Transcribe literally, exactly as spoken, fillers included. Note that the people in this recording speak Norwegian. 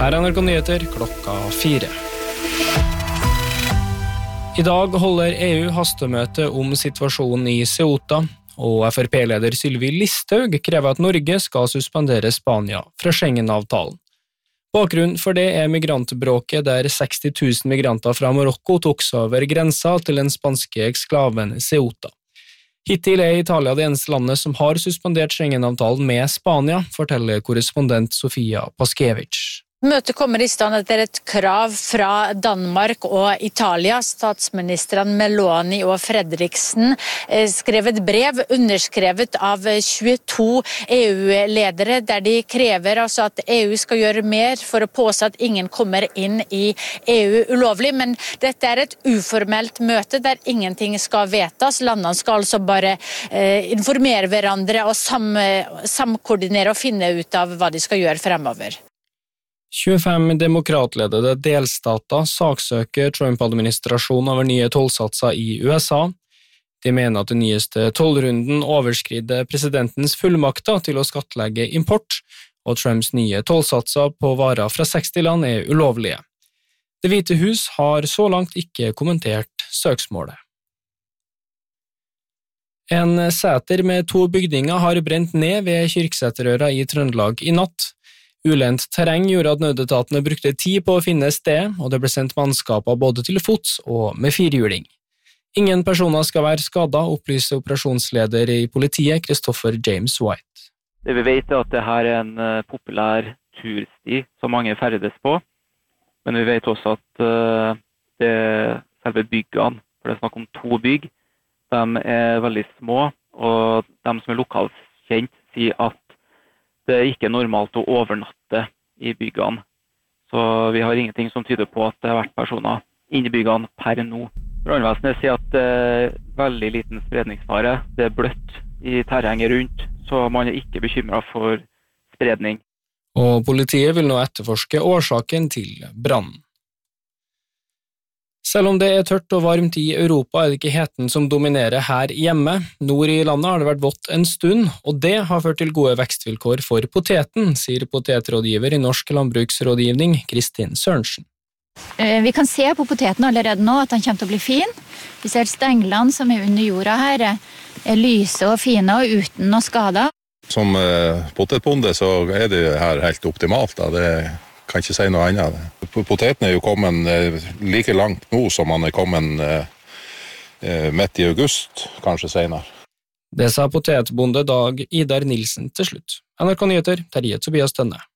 Her er N R K Nyheter klokka fire. I dag holder E U hastemøte om situasjonen i Ceuta, og F R P-leder Sylvi Listhaug krever at Norge skal suspendere Spania fra Schengen-avtalen. Bakgrunnen for det er migrantbråket der seksti tusen migranter fra Marokko tok seg over grensa til den spanske eksklaven Ceuta. Hittil er Italia det eneste landet som har suspendert Schengen-avtalen med Spania, forteller korrespondent Sofia Paskevich. Møtet kommer i stand etter et krav fra Danmark og Italia. Statsministrene Meloni og Fredriksen skrev et brev underskrevet av tjueto E U-ledere, der de krever altså at E U skal gjøre mer for å påse at ingen kommer inn i E U ulovlig. Men dette er et uformelt møte der ingenting skal vedtas. Landene skal altså bare eh, informere hverandre og sam, samkoordinere og finne ut av hva de skal gjøre fremover. tjuefem demokratledede delstater saksøker Trump-administrasjonen over nye tollsatser i U S A. De mener at den nyeste tollrunden overskrider presidentens fullmakter til å skattlegge import, og Trumps nye tollsatser på varer fra seksti land er ulovlige. Det Hvite hus har så langt ikke kommentert søksmålet. En seter med to bygninger har brent ned ved Kyrksæterøra i Trøndelag i natt. Ulendt terreng gjorde at nødetatene brukte tid på å finne sted, og det ble sendt mannskaper både til fots og med firhjuling. Ingen personer skal være skadet, opplyser operasjonsleder i politiet, Christopher James White. Det vi vet er at dette er en populær tursti som mange ferdes på, men vi vet også at det selve byggene, for det er snakk om to bygg, de er veldig små, og de som er lokalt kjent sier at det er ikke normalt å overnatte i byggene, så vi har ingenting som tyder på at det har vært personer inne i byggene per nå. Brannvesenet sier at det er veldig liten spredningsfare, det er bløtt i terrenget rundt, så man er ikke bekymret for spredning. Og politiet vil nå etterforske årsaken til brannen. Selv om det er tørt og varmt i Europa, er det ikke heten som dominerer her hjemme. Nord i landet har det vært vått en stund, og det har ført til gode vekstvilkår for poteten, sier potetrådgiver i Norsk Landbruksrådgivning, Kristin Sørensen. Vi kan se på poteten allerede nå at den kommer til å bli fin. Vi ser stenglene som er under jorda her, er lyse og fine og uten noe skada. Som potetbonde så er det her helt optimalt, da. Det kan ikke si noe annet. Poteten er jo kommet like langt nå som man er kommet midt i august, kanskje senere. Det sa potetbonde Dag Idar Nilsen til slutt. N R K Nyheter, Terje Tobias Tønne.